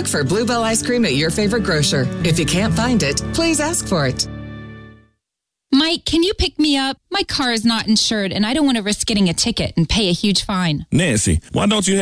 Look for Bluebell ice cream at your favorite grocer. If you can't find it, please ask for it. Mike, can you pick me up? My car is not insured, and I don't want to risk getting a ticket and pay a huge fine. Nancy, why don't you